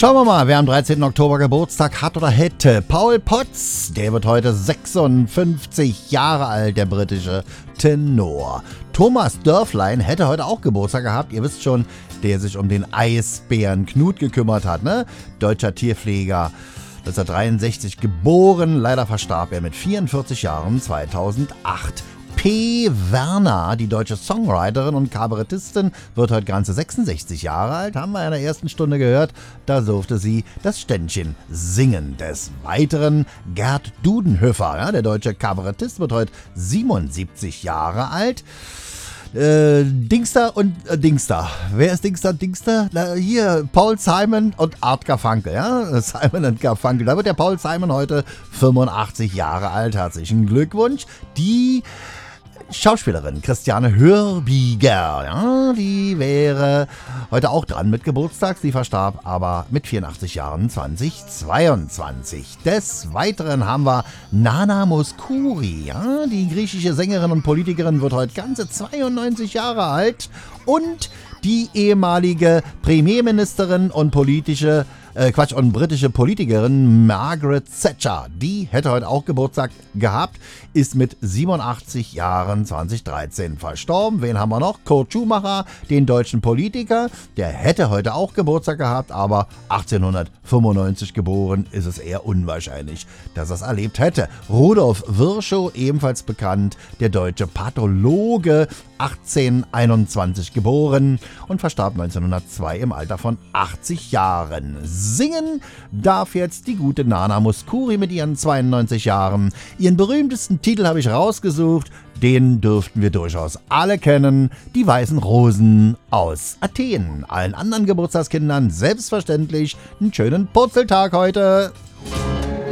Schauen wir mal, wer am 13. Oktober Geburtstag hat oder hätte. Paul Potts, der wird heute 56 Jahre alt, der britische Tenor. Thomas Dörflein hätte heute auch Geburtstag gehabt. Ihr wisst schon, der sich um den Eisbären Knut gekümmert hat, ne? Deutscher Tierpfleger. 1963 geboren, leider verstarb er mit 44 Jahren 2008. P. Werner, die deutsche Songwriterin und Kabarettistin, wird heute ganze 66 Jahre alt, haben wir in der ersten Stunde gehört. Da durfte sie das Ständchen singen. Des Weiteren Gerd Dudenhöfer, ja, der deutsche Kabarettist, wird heute 77 Jahre alt. Dingster und Dingster. Wer ist Dingster und Dingster? Hier, Paul Simon und Art Garfunkel, ja? Simon und Garfunkel. Da wird der Paul Simon heute 85 Jahre alt. Herzlichen Glückwunsch. Die Schauspielerin Christiane Hörbiger, ja, die wäre heute auch dran mit Geburtstag. Sie verstarb aber mit 84 Jahren 2022. Des Weiteren haben wir Nana Mouskouri, ja, die griechische Sängerin und Politikerin, wird heute ganze 92 Jahre alt. Und die ehemalige Premierministerin und britische Politikerin Margaret Thatcher, die hätte heute auch Geburtstag gehabt, ist mit 87 Jahren 2013 verstorben. Wen haben wir noch? Kurt Schumacher, den deutschen Politiker, der hätte heute auch Geburtstag gehabt, aber 1895 geboren, ist es eher unwahrscheinlich, dass er es erlebt hätte. Rudolf Virchow, ebenfalls bekannt, der deutsche Pathologe, 1821 geboren und verstarb 1902 im Alter von 80 Jahren. Singen darf jetzt die gute Nana Mouskouri mit ihren 92 Jahren. Ihren berühmtesten Titel habe ich rausgesucht, den dürften wir durchaus alle kennen, die Weißen Rosen aus Athen. Allen anderen Geburtstagskindern selbstverständlich einen schönen Purzeltag heute.